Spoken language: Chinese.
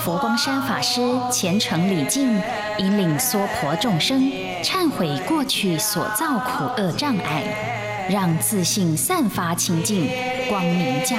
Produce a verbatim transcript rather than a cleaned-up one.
佛光山法师虔诚礼敬，引领娑婆众生忏悔过去所造苦厄障碍，让自信散发清净，光明加